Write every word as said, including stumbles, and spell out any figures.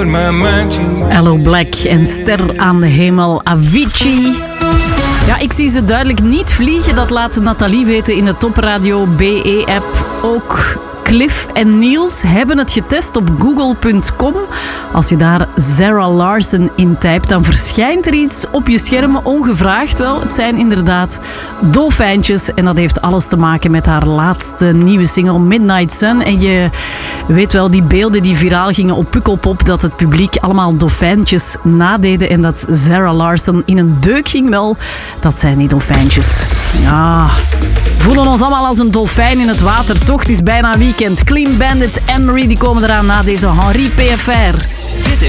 put my mind to. Allo Black en Ster aan de hemel, Avicii. Ja, ik zie ze duidelijk niet vliegen. Dat laat Nathalie weten in de Top Radio B E-app. Ook Cliff en Niels hebben het getest op google punt com. Als je daar Zara Larsson intypt, dan verschijnt er iets op je schermen, ongevraagd wel. Het zijn inderdaad dolfijntjes en dat heeft alles te maken met haar laatste nieuwe single Midnight Sun. En je weet wel, die beelden die viraal gingen op Pukkelpop, dat het publiek allemaal dolfijntjes nadeden en dat Zara Larsson in een deuk ging. Wel, dat zijn die dolfijntjes. Ja, we voelen ons allemaal als een dolfijn in het water, toch? Het is bijna weekend. Clean Bandit en Marie die komen eraan na deze Henri P F R.